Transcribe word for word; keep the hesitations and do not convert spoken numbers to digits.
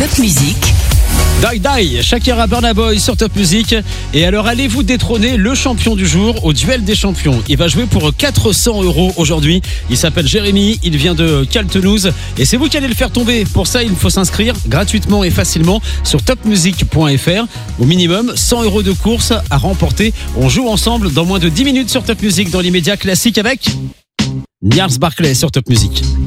Top Music. Die Die, Shakira, Burna Boy sur Top Music. Et alors allez-vous détrôner le champion du jour au duel des champions. Il va jouer pour quatre cents euros aujourd'hui. Il s'appelle Jérémy, il vient de Caltenouz et c'est vous qui allez le faire tomber. Pour ça, il faut s'inscrire gratuitement et facilement sur top music point f r. Au minimum, cent euros de course à remporter. On joue ensemble dans moins de dix minutes sur Top Music dans l'immédiat classique avec Gnarls Barclay sur Top Music.